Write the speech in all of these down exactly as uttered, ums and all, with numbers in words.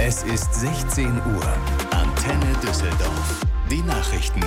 Es ist sechzehn Uhr. Antenne Düsseldorf. Die Nachrichten.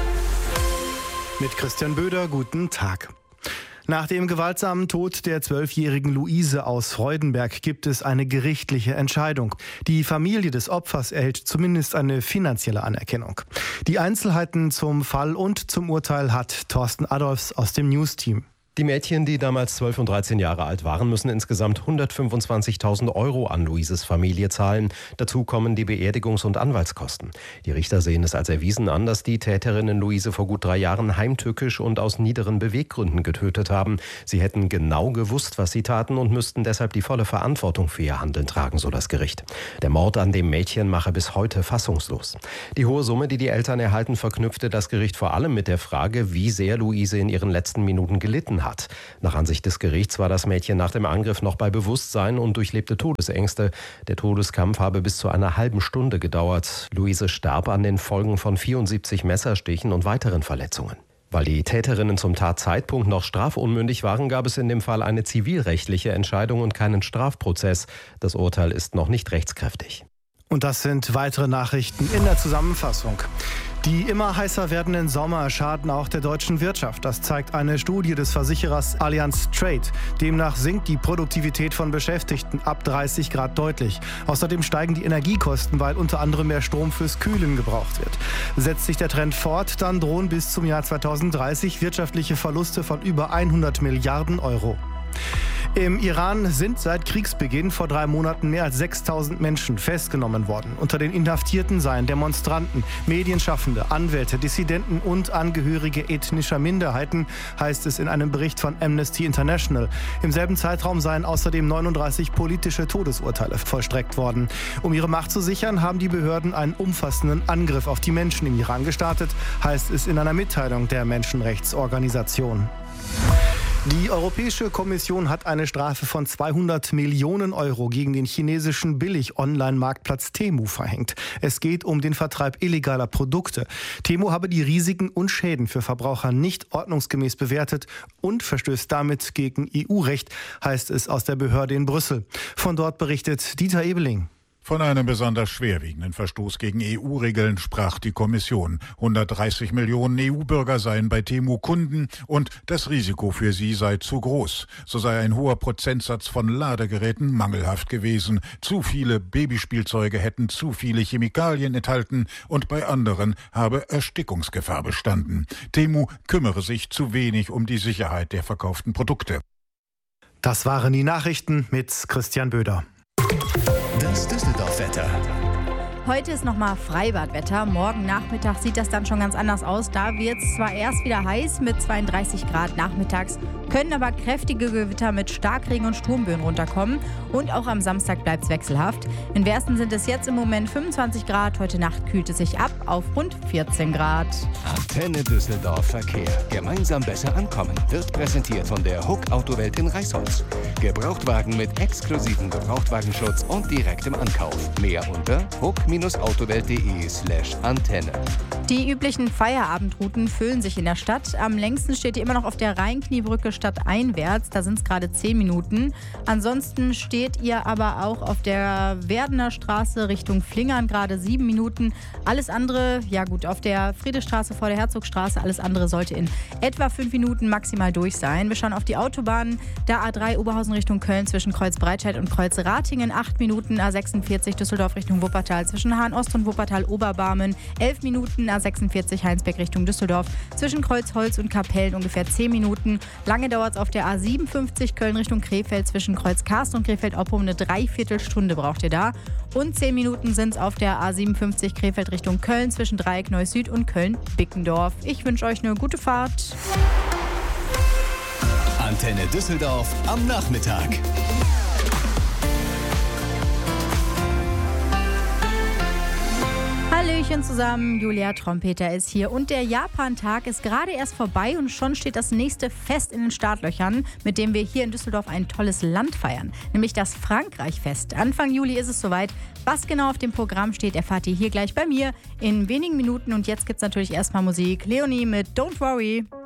Mit Christian Böder, guten Tag. Nach dem gewaltsamen Tod der zwölfjährigen Luise aus Freudenberg gibt es eine gerichtliche Entscheidung. Die Familie des Opfers erhält zumindest eine finanzielle Anerkennung. Die Einzelheiten zum Fall und zum Urteil hat Thorsten Adolfs aus dem News-Team. Die Mädchen, die damals zwölf und dreizehn Jahre alt waren, müssen insgesamt hundertfünfundzwanzigtausend Euro an Luises Familie zahlen. Dazu kommen die Beerdigungs- und Anwaltskosten. Die Richter sehen es als erwiesen an, dass die Täterinnen Luise vor gut drei Jahren heimtückisch und aus niederen Beweggründen getötet haben. Sie hätten genau gewusst, was sie taten und müssten deshalb die volle Verantwortung für ihr Handeln tragen, so das Gericht. Der Mord an dem Mädchen mache bis heute fassungslos. Die hohe Summe, die die Eltern erhalten, verknüpfte das Gericht vor allem mit der Frage, wie sehr Luise in ihren letzten Minuten gelitten hat. Hat. Nach Ansicht des Gerichts war das Mädchen nach dem Angriff noch bei Bewusstsein und durchlebte Todesängste. Der Todeskampf habe bis zu einer halben Stunde gedauert. Luise starb an den Folgen von vierundsiebzig Messerstichen und weiteren Verletzungen. Weil die Täterinnen zum Tatzeitpunkt noch strafunmündig waren, gab es in dem Fall eine zivilrechtliche Entscheidung und keinen Strafprozess. Das Urteil ist noch nicht rechtskräftig. Und das sind weitere Nachrichten in der Zusammenfassung. Die immer heißer werdenden Sommer schaden auch der deutschen Wirtschaft. Das zeigt eine Studie des Versicherers Allianz Trade. Demnach sinkt die Produktivität von Beschäftigten ab dreißig Grad deutlich. Außerdem steigen die Energiekosten, weil unter anderem mehr Strom fürs Kühlen gebraucht wird. Setzt sich der Trend fort, dann drohen bis zum Jahr zweitausenddreißig wirtschaftliche Verluste von über hundert Milliarden Euro. Im Iran sind seit Kriegsbeginn vor drei Monaten mehr als sechstausend Menschen festgenommen worden. Unter den Inhaftierten seien Demonstranten, Medienschaffende, Anwälte, Dissidenten und Angehörige ethnischer Minderheiten, heißt es in einem Bericht von Amnesty International. Im selben Zeitraum seien außerdem neununddreißig politische Todesurteile vollstreckt worden. Um ihre Macht zu sichern, haben die Behörden einen umfassenden Angriff auf die Menschen im Iran gestartet, heißt es in einer Mitteilung der Menschenrechtsorganisation. Die Europäische Kommission hat eine Strafe von zweihundert Millionen Euro gegen den chinesischen Billig-Online-Marktplatz Temu verhängt. Es geht um den Vertreib illegaler Produkte. Temu habe die Risiken und Schäden für Verbraucher nicht ordnungsgemäß bewertet und verstößt damit gegen E U-Recht, heißt es aus der Behörde in Brüssel. Von dort berichtet Dieter Ebeling. Von einem besonders schwerwiegenden Verstoß gegen E U-Regeln sprach die Kommission. hundertdreißig Millionen E U-Bürger seien bei Temu Kunden und das Risiko für sie sei zu groß. So sei ein hoher Prozentsatz von Ladegeräten mangelhaft gewesen. Zu viele Babyspielzeuge hätten zu viele Chemikalien enthalten und bei anderen habe Erstickungsgefahr bestanden. Temu kümmere sich zu wenig um die Sicherheit der verkauften Produkte. Das waren die Nachrichten mit Christian Böder. Das Düsseldorf-Wetter. Heute ist nochmal Freibadwetter. Morgen Nachmittag sieht das dann schon ganz anders aus. Da wird es zwar erst wieder heiß mit zweiunddreißig Grad nachmittags, können aber kräftige Gewitter mit Starkregen und Sturmböen runterkommen. Und auch am Samstag bleibt es wechselhaft. In Wersten sind es jetzt im Moment fünfundzwanzig Grad. Heute Nacht kühlt es sich ab auf rund vierzehn Grad. Antenne Düsseldorf Verkehr. Gemeinsam besser ankommen. Wird präsentiert von der Huck Autowelt in Reisholz. Gebrauchtwagen mit exklusivem Gebrauchtwagenschutz und direktem Ankauf. Mehr unter huck autowelt punkt de slash Antenne. Die üblichen Feierabendrouten füllen sich in der Stadt. Am längsten steht ihr immer noch auf der Rhein-Kniebrücke stadteinwärts. Da sind es gerade zehn Minuten. Ansonsten steht ihr aber auch auf der Werdener Straße Richtung Flingern gerade sieben Minuten. Alles andere, ja gut, auf der Friedrichstraße vor der Herzogstraße, alles andere sollte in etwa fünf Minuten maximal durch sein. Wir schauen auf die Autobahnen. Der A drei Oberhausen Richtung Köln zwischen Kreuz Breitscheid und Kreuz Ratingen acht Minuten. A sechsundvierzig Düsseldorf Richtung Wuppertal zwischen Hahn-Ost und Wuppertal-Oberbarmen elf Minuten. A sechsundvierzig Heinsberg Richtung Düsseldorf zwischen Kreuzholz und Kapellen ungefähr zehn Minuten. Lange dauert es auf der A siebenundfünfzig Köln Richtung Krefeld zwischen Kreuz Karst und Krefeld-Oppum. Eine Dreiviertelstunde braucht ihr da. Und zehn Minuten sind es auf der A siebenundfünfzig Krefeld Richtung Köln zwischen Dreieck Neuss-Süd und Köln-Bickendorf. Ich wünsche euch eine gute Fahrt. Antenne Düsseldorf am Nachmittag. Hallöchen zusammen, Julia Trompeter ist hier und der Japan-Tag ist gerade erst vorbei und schon steht das nächste Fest in den Startlöchern, mit dem wir hier in Düsseldorf ein tolles Land feiern, nämlich das Frankreich-Fest. Anfang Juli ist es soweit. Was genau auf dem Programm steht, erfahrt ihr hier gleich bei mir in wenigen Minuten und jetzt gibt's natürlich erstmal Musik. Leonie mit Don't Worry.